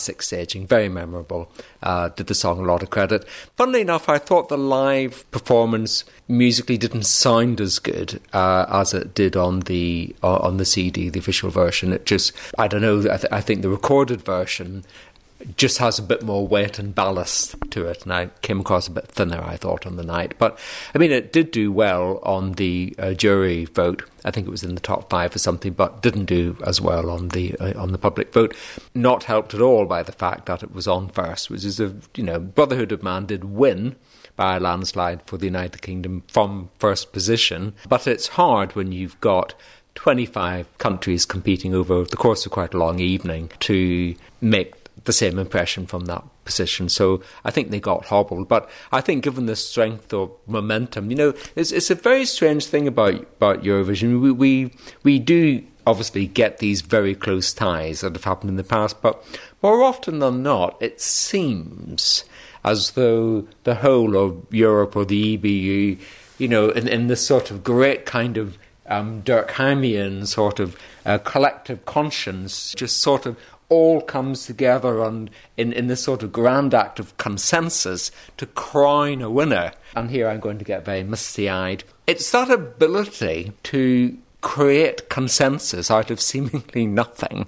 staging, very memorable. Did the song a lot of credit. Funnily enough, I thought the live performance musically didn't sound as good as it did on the CD, the official version. It just, I don't know, I think the recorded version just has a bit more weight and ballast to it, and I came across a bit thinner, I thought, on the night. But, I mean, it did do well on the jury vote. I think it was in the top 5 or something, but didn't do as well on the public vote. Not helped at all by the fact that it was on first, which is, Brotherhood of Man did win by a landslide for the United Kingdom from first position, but it's hard when you've got 25 countries competing over the course of quite a long evening to make the same impression from that position. So I think they got hobbled. But I think given the strength of momentum, it's a very strange thing about Eurovision. We do obviously get these very close ties that have happened in the past, but more often than not, it seems as though the whole of Europe or the EBU, in this sort of great kind of Durkheimian sort of collective conscience, just sort of all comes together in this sort of grand act of consensus to crown a winner. And here I'm going to get very misty-eyed. It's that ability to create consensus out of seemingly nothing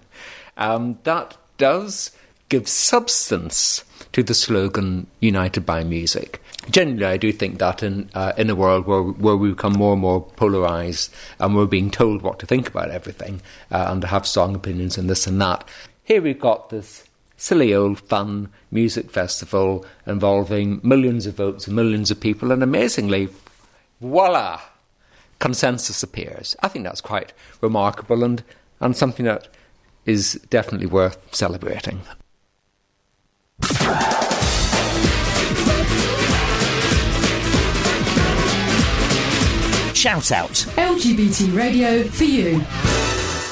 that does give substance to the slogan "United by Music." Generally, I do think that in a world where we become more and more polarised and we're being told what to think about everything and to have strong opinions and this and that, here we've got this silly old fun music festival involving millions of votes and millions of people, and amazingly, voila, consensus appears. I think that's quite remarkable and something that is definitely worth celebrating. Shout out. LGBT radio for you.